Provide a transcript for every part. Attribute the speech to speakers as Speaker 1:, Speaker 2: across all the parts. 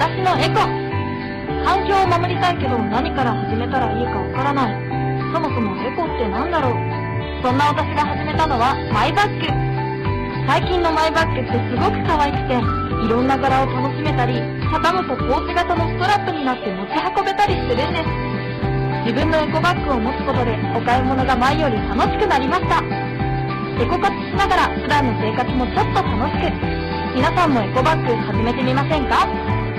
Speaker 1: 私のエコ。環境を守りたいけど何から始めたらいいかわからない。そもそもエコってなんだろう。そんな私が始めたのはマイバッグ。最近のマイバッグってすごく可愛くて、いろんな柄を楽しめたり、畳むとポーチ型のストラップになって持ち運べたりするんです。自分のエコバッグを持つことでお買い物が前より楽しくなりました。エコ活しながら普段の生活もちょっと楽しく。皆さんもエコバッグ始めてみませんか？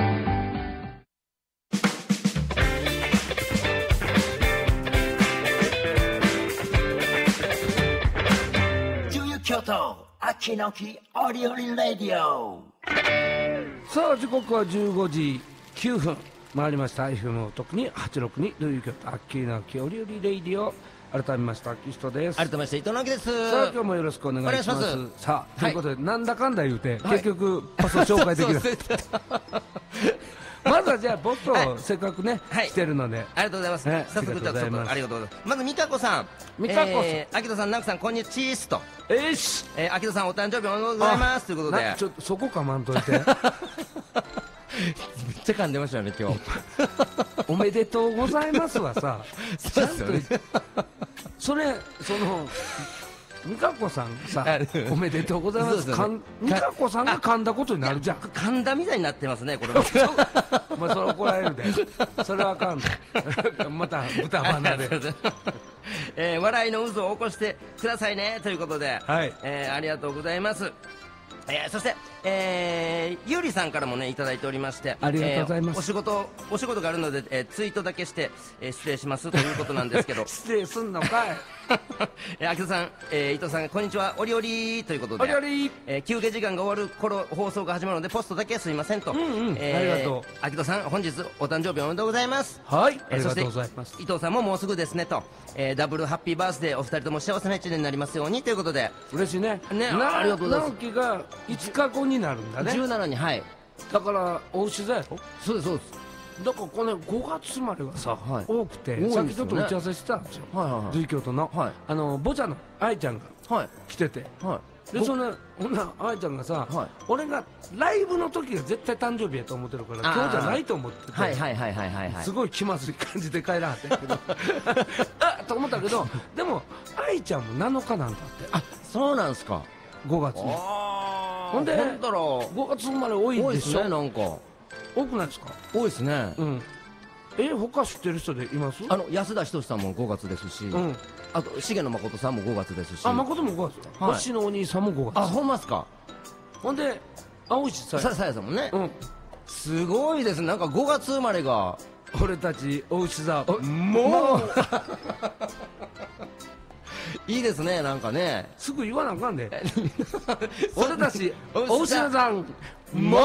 Speaker 2: 京都秋の木オリオリレディオ。
Speaker 3: さあ時刻は15時9分回りました。 FM 特に862ルイ京都秋の木オリオリレディオ。改めまして秋人です。
Speaker 4: 改めまして伊藤直樹です。
Speaker 3: さあ今日もよろしくお願いします。さあ、ということでなんだかんだ言うて、
Speaker 4: はい、
Speaker 3: 結局パスを紹介できるまずはじゃあポストをせっかくね、来てるので
Speaker 4: ありがとうございます。早速ちょっとありがとうございます。まず美香子さん、秋人さん、直樹さん、こんにちーすと。秋人さんお誕生日おめでとうございますということで、
Speaker 3: ちょっとそこかまんといてめっ
Speaker 4: ちゃ噛んでましたよね今日
Speaker 3: おめでとうございますはさちゃんとその美香子さんさおめでとうございます、美香子さんが噛んだことになるじゃん。
Speaker 4: 噛んだみたいになってますねこれ
Speaker 3: まあそれ怒られるでそれはあかんでまた豚鼻で
Speaker 4: 笑いの渦を起こしてくださいねということで、
Speaker 3: はい、
Speaker 4: ありがとうございます。そして、ゆうりさんからもねいただいておりまして、
Speaker 3: ありがとうございます。
Speaker 4: お仕事があるので、ツイートだけして、失礼しますということなんですけど
Speaker 3: 失礼すんのかい
Speaker 4: 秋田さん、伊藤さんこんにちは、おりおりということで、
Speaker 3: おりおり、
Speaker 4: 休憩時間が終わる頃放送が始まるのでポストだけすいませんと。あり
Speaker 3: がとう。
Speaker 4: 秋田さん本日お誕生日おめでとうございます。
Speaker 3: はい、ありがとうございます。
Speaker 4: そして伊藤さんももうすぐですねと、ダブルハッピーバースデー、お二人とも幸せな一年になりますようにということで。
Speaker 3: 嬉しいね。
Speaker 4: ありがとうございます。
Speaker 3: 直樹が5日後になるんだね。
Speaker 4: 17に、はい。
Speaker 3: だからお牛座やろ。
Speaker 4: そうですそうです。
Speaker 3: だからこの5月生まれがさ、多くて、さっきちょっと打ち合わせしてたんですよ、随京都のボチャの愛ちゃんが来てて、でその愛ちゃんがさ、俺がライブの時が絶対誕生日やと思ってるから今日じゃないと思ってて、すごい気まずい感じで帰らはってんけどあっと思ったけど、でも愛ちゃんも7日なんだって。
Speaker 4: あ、そうなんすか。
Speaker 3: 5月に。ほんで5月生まれ多いでしょ。
Speaker 4: なんか
Speaker 3: 多くないですか。
Speaker 4: 多いですね。
Speaker 3: 他知ってる人でいます？
Speaker 4: 安田仁さんも5月ですし、あと重野誠さんも5月ですし。
Speaker 3: 誠も5月。星のお兄さんも5月。
Speaker 4: あ、ほんまっすか。
Speaker 3: ほんで青石さ
Speaker 4: やさんもね。すごいですね。なんか5月生まれが
Speaker 3: 俺たち大牛座もう
Speaker 4: いいですね。なんかね
Speaker 3: すぐ言わなあかんで俺たち大牛座さんもう